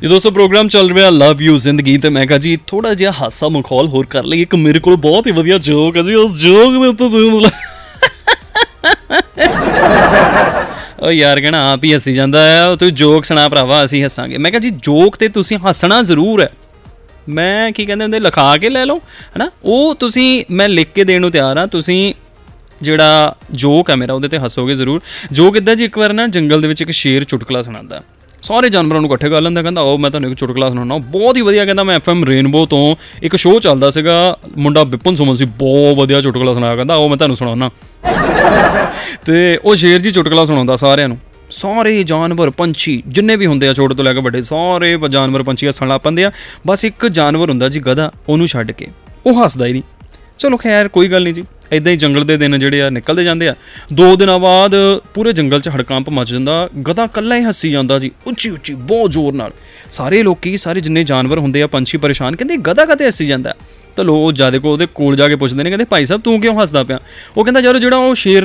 ਜੀ ਦੋਸਤੋ ਪ੍ਰੋਗਰਾਮ ਚੱਲ ਰਿਹਾ ਲਵ ਯੂ ਜ਼ਿੰਦਗੀ ਤੇ ਮੈਂ ਕਿਹਾ ਜੀ ਥੋੜਾ ਜਿਹਾ ਹਾਸਾ ਮਖੌਲ ਹੋਰ ਕਰ ਲਈ। ਇੱਕ ਮੇਰੇ ਕੋਲ ਬਹੁਤ ਹੀ ਵਧੀਆ ਜੋਕ ਹੈ ਜੀ, ਉਸ ਜੋਕ ਦੇ ਉੱਤੇ ਤੁਸੀਂ ਉਹ ਯਾਰ ਕਹਿਣਾ ਆਪ ਹੀ ਹੱਸੀ ਜਾਂਦਾ ਹੈ, ਤੂੰ ਜੋਕ ਸੁਣਾ ਭਰਾਵਾ ਅਸੀਂ ਹੱਸਾਂਗੇ। ਮੈਂ ਕਿਹਾ ਜੀ ਜੋਕ ਤੇ ਤੁਸੀਂ ਹੱਸਣਾ ਜ਼ਰੂਰ ਹੈ, ਮੈਂ ਕੀ ਕਹਿੰਦੇ ਹੁੰਦੇ ਲਿਖਾ ਕੇ ਲੈ ਲਓ ਹੈ ਨਾ, ਉਹ ਤੁਸੀਂ ਮੈਂ ਲਿਖ ਕੇ ਦੇਣ ਨੂੰ ਤਿਆਰ ਹਾਂ। ਤੁਸੀਂ ਜਿਹੜਾ ਜੋਕ ਹੈ ਮੇਰਾ ਉਹਦੇ 'ਤੇ ਹੱਸੋਗੇ ਜ਼ਰੂਰ। ਜੋਕ ਇੱਦਾਂ ਜੀ, ਇੱਕ ਵਾਰ ਨਾ ਜੰਗਲ ਦੇ ਵਿੱਚ ਇੱਕ ਸ਼ੇਰ ਚੁਟਕਲਾ ਸੁਣਾਉਂਦਾ, ਸਾਰੇ ਜਾਨਵਰਾਂ ਨੂੰ ਇਕੱਠੇ ਕਰ ਲੈਂਦਾ, ਕਹਿੰਦਾ ਉਹ ਮੈਂ ਤੁਹਾਨੂੰ ਇੱਕ ਚੁਟਕਲਾ ਸੁਣਾਉਣਾ ਬਹੁਤ ਹੀ ਵਧੀਆ। ਕਹਿੰਦਾ ਮੈਂ FM ਰੇਨਬੋ ਤੋਂ ਇੱਕ ਸ਼ੋਅ ਚੱਲਦਾ ਸੀਗਾ, ਮੁੰਡਾ ਵਿਪਨ ਸੁਮਨ ਸੀ, ਬਹੁਤ ਵਧੀਆ ਚੁਟਕਲਾ ਸੁਣਾਇਆ, ਕਹਿੰਦਾ ਉਹ ਮੈਂ ਤੁਹਾਨੂੰ ਸੁਣਾਉਣਾ। ਅਤੇ ਉਹ ਸ਼ੇਰ ਜੀ ਚੁਟਕਲਾ ਸੁਣਾਉਂਦਾ ਸਾਰਿਆਂ ਨੂੰ, ਸਾਰੇ ਜਾਨਵਰ ਪੰਛੀ ਜਿੰਨੇ ਵੀ ਹੁੰਦੇ ਆ ਛੋਟੇ ਤੋਂ ਲੈ ਕੇ ਵੱਡੇ ਸਾਰੇ ਜਾਨਵਰ ਪੰਛੀ ਹੱਸਣ ਲੱਗ ਪੈਂਦੇ ਆ। ਬਸ ਇੱਕ ਜਾਨਵਰ ਹੁੰਦਾ ਜੀ ਗਧਾ, ਉਹਨੂੰ ਛੱਡ ਕੇ ਉਹ ਹੱਸਦਾ ਹੀ ਨਹੀਂ। ਚਲੋ ਖੈਰ ਕੋਈ ਗੱਲ ਨਹੀਂ ਜੀ, ਇੱਦਾਂ ਹੀ ਜੰਗਲ ਦੇ ਦਿਨ ਜਿਹੜੇ ਆ ਨਿਕਲਦੇ ਜਾਂਦੇ ਆ। 2 ਦਿਨਾਂ ਬਾਅਦ ਪੂਰੇ ਜੰਗਲ 'ਚ ਹੜਕੰਪ ਮਚ ਜਾਂਦਾ, ਗਧਾ ਇਕੱਲਾ ਹੀ ਹੱਸੀ ਜਾਂਦਾ ਜੀ ਉੱਚੀ ਉੱਚੀ ਬਹੁਤ ਜ਼ੋਰ ਨਾਲ। ਸਾਰੇ ਲੋਕੀ ਸਾਰੇ ਜਿੰਨੇ ਜਾਨਵਰ ਹੁੰਦੇ ਆ ਪੰਛੀ ਪਰੇਸ਼ਾਨ, ਕਹਿੰਦੇ ਗਧਾ ਕਦੇ ਹੱਸੀ ਜਾਂਦਾ। ਤਾਂ ਲੋਕ ਜਿਆਦਾ ਉਹਦੇ ਕੋਲ ਜਾ ਕੇ ਪੁੱਛਦੇ ਨੇ, ਕਹਿੰਦੇ ਭਾਈ ਸਾਹਿਬ ਤੂੰ ਕਿਉਂ ਹੱਸਦਾ ਪਿਆ? ਉਹ ਕਹਿੰਦਾ ਯਾਰ ਜਿਹੜਾ ਉਹ ਸ਼ੇਰ